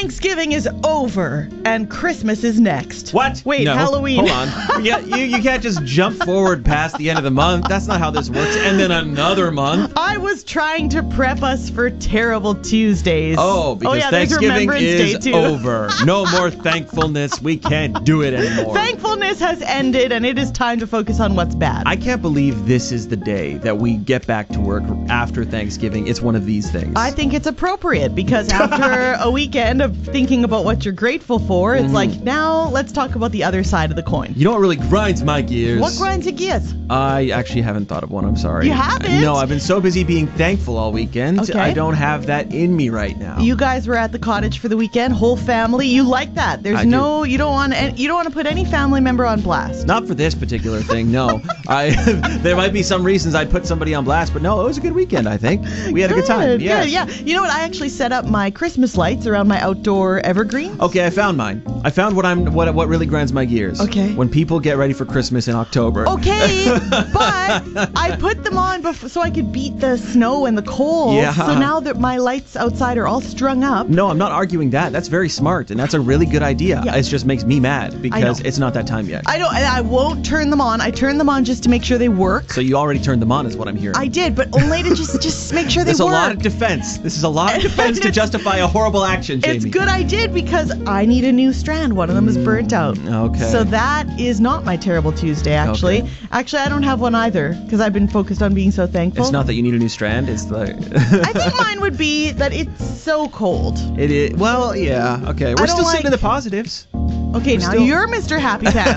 Thanksgiving is over, and Christmas is next. What? Wait, No. Halloween. Hold on. You can't just jump forward past the end of the month. That's not how this works. And then another month. I was trying to prep us for Terrible Tuesdays. Oh, because there's Thanksgiving Remembrance is Day too. over. No more thankfulness. We can't do it anymore. Thankfulness has ended, and it is time to focus on what's bad. I can't believe this is the day that we get back to work after Thanksgiving. It's one of these things. I think it's appropriate because after a weekend of thinking about what you're grateful for, it's like, now let's talk about the other side of the coin. You know what really grinds my gears? What grinds your gears? I actually haven't thought of one. I'm sorry. You haven't? No, I've been so busy being thankful all weekend. Okay. I don't have that in me right now. You guys were at the cottage for the weekend, whole family. You like that? There's I no, you don't want to put any family member on blast. Not for this particular thing, no. There might be some reasons I'd put somebody on blast, but no, it was a good weekend, I think. We had a good time. Yes. Good, yeah. You know what? I actually set up my Christmas lights around my outdoor evergreens. Okay, I found mine. I found what really grinds my gears. Okay. When people get ready for Christmas in October. Okay, but I put them on so I could beat the snow and the cold. Yeah. So now that my lights outside are all strung up. No, I'm not arguing that. That's very smart, and that's a really good idea. Yeah. It just makes me mad because know. it's not that time yet. I won't turn them on. I turn them on just to make sure they work. So you already turned them on is what I'm hearing. I did, but only to just make sure they That's work. a lot of defense. This is a lot of defense to justify a horrible action, Jamie. It's good I did because I need a new strand. One of them is burnt out. Okay. So that is not my Terrible Tuesday, actually. Okay. Actually, I don't have one either because I've been focused on being so thankful. It's not that you need a new strand. It's the. I think mine would be that it's so cold. It is. Well, yeah. Okay. We're don't still like- seeing the positives. Okay, now still- you're Mr. Happy Pants.